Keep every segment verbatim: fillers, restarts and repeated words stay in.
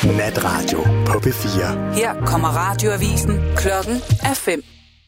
Natradio på P fire. Her kommer radioavisen. Klokken er fem.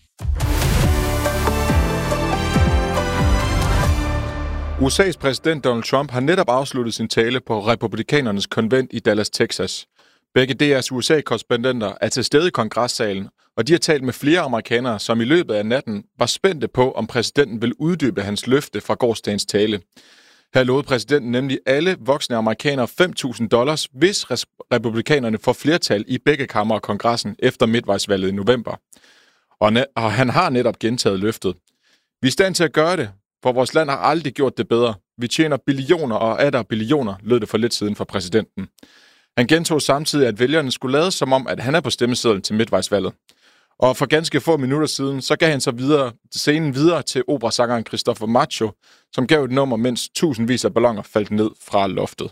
U S A's præsident Donald Trump har netop afsluttet sin tale på republikanernes konvent i Dallas, Texas. Begge D R's U S A-korrespondenter er til stede i kongressalen, og de har talt med flere amerikanere, som i løbet af natten var spændte på, om præsidenten vil uddybe hans løfte fra gårsdagens tale. Her lovede præsidenten nemlig alle voksne amerikanere fem tusind dollars, hvis republikanerne får flertal i begge kammer af kongressen efter midtvejsvalget i november. Og, ne- og han har netop gentaget løftet. Vi er i stand til at gøre det, for vores land har aldrig gjort det bedre. Vi tjener billioner og atter billioner, lød det for lidt siden fra præsidenten. Han gentog samtidig, at vælgerne skulle lade som om, at han er på stemmesedlen til midtvejsvalget. Og for ganske få minutter siden, så gav han så videre, scenen videre til operasangeren Christopher Macho, som gav et nummer, mens tusindvis af balloner faldt ned fra loftet.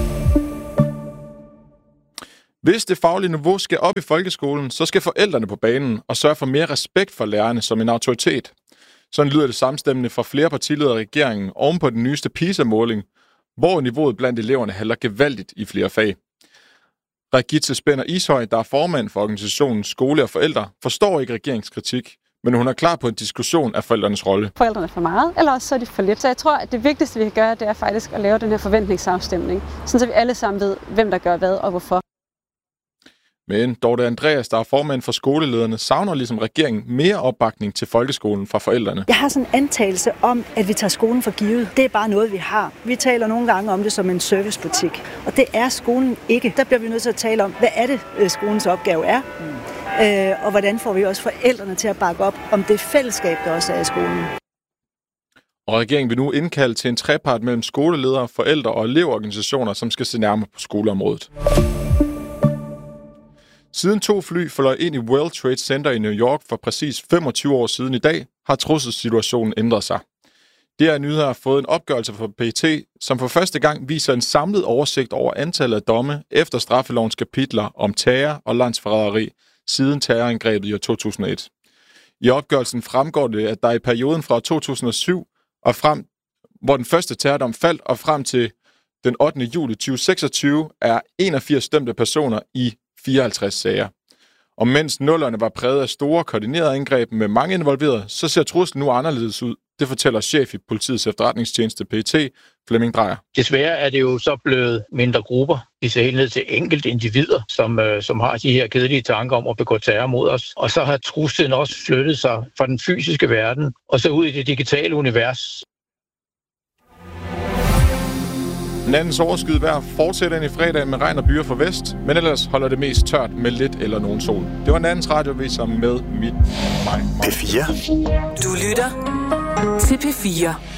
Hvis det faglige niveau skal op i folkeskolen, så skal forældrene på banen og sørge for mere respekt for lærerne som en autoritet. Sådan lyder det samstemmende fra flere partiledere i regeringen oven på den nyeste PISA-måling, hvor niveauet blandt eleverne halter gevaldigt i flere fag. Regitze Spænder Ishøj, der er formand for organisationen Skole og Forældre, forstår ikke regeringskritik, men hun er klar på en diskussion af forældrenes rolle. Forældrene er for meget, eller også så er de for lidt. Så jeg tror, at det vigtigste, vi kan gøre, det er faktisk at lave den her forventningsafstemning, så vi alle sammen ved, hvem der gør hvad og hvorfor. Men Dorte Andreas, der er formand for skolelederne, savner ligesom regeringen mere opbakning til folkeskolen fra forældrene. Jeg har sådan en antagelse om, at vi tager skolen for givet. Det er bare noget, vi har. Vi taler nogle gange om det som en servicebutik, og det er skolen ikke. Der bliver vi nødt til at tale om, hvad er det, skolens opgave er, mm. øh, og hvordan får vi også forældrene til at bakke op om det fællesskab, der også er i skolen. Og regeringen vil nu indkalde til en trepart mellem skoleledere, forældre og elevorganisationer, som skal se nærmere på skoleområdet. Siden to fly fløj ind i World Trade Center i New York for præcis femogtyve år siden i dag, har trusselssituationen ændret sig. Det er nyheder har fået en opgørelse fra P E T, som for første gang viser en samlet oversigt over antallet af domme efter straffelovens kapitler om terror og landsforræderi siden terrorangrebet i år to tusind og et. I opgørelsen fremgår det, at der i perioden fra to tusind og syv og frem, hvor den første terrordom faldt, og frem til den ottende juli to tusind og seksogtyve, er enogfirs dømte personer i fireoghalvtreds sager. Og mens nullerne var præget af store koordinerede angreb med mange involverede, så ser truslen nu anderledes ud. Det fortæller chef i politiets efterretningstjeneste P E T, Flemming Drejer. Desværre er det jo så blevet mindre grupper. De ser helt ned til enkelte individer, som, øh, som har de her kedelige tanker om at begå terror mod os. Og så har truslen også flyttet sig fra den fysiske verden og så ud i det digitale univers. Nattens overskyet vejr fortsætter ind i fredag med regn og byer fra vest, men ellers holder det mest tørt med lidt eller nogen sol. Det var nattens radioavis med mit mig. P fire. Du lytter til P fire.